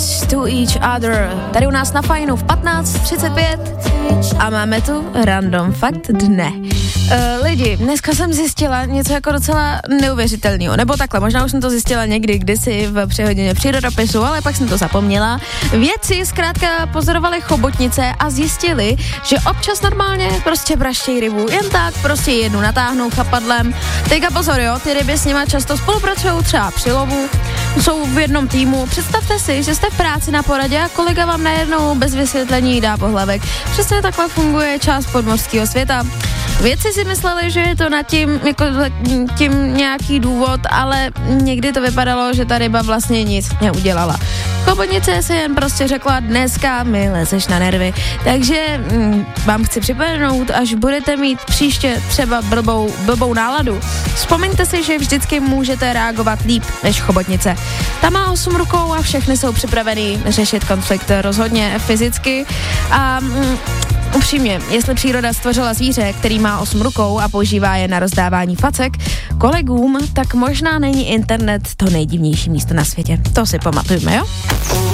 Next to each other. Tady u nás na Fajnu v 15:35 a máme tu random fakt dne. Lidi, dneska jsem zjistila něco jako docela neuvěřitelného, nebo takhle, možná už jsem to zjistila někdy kdysi v přehodině přírodopisu, ale pak jsem to zapomněla. Vědci zkrátka pozorovali chobotnice a zjistili, že občas normálně prostě praštějí rybu, jen tak prostě jednu natáhnou chapadlem. Teďka pozor, jo, ty ryby s nima často spolupracují třeba při lovu, jsou v jednom týmu. Představte si, že jste v práci na poradě a kolega vám najednou bez vysvětlení dá pohlavek. Přesně takhle funguje část podmořského světa. Vědci si mysleli, že je to nad tím, jako tím nějaký důvod, ale někdy to vypadalo, že ta ryba vlastně nic neudělala. Chobotnice si jen prostě řekla, dneska mi lezeš na nervy. Takže vám chci připomenout, až budete mít příště třeba blbou náladu. Vzpomeňte si, že vždycky můžete reagovat líp než chobotnice. Ta má 8 rukou a všechny jsou připravený řešit konflikt rozhodně fyzicky a upřímně, jestli příroda stvořila zvíře, který má 8 rukou a používá je na rozdávání facek kolegům, tak možná není internet to nejdivnější místo na světě. To si pamatujme, jo?